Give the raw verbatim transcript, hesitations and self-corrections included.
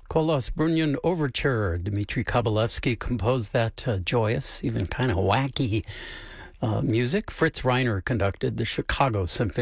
Kolos Brunyan Overture. Dmitri Kabalevsky composed that uh, joyous, even kind of wacky uh, music. Fritz Reiner conducted the Chicago Symphony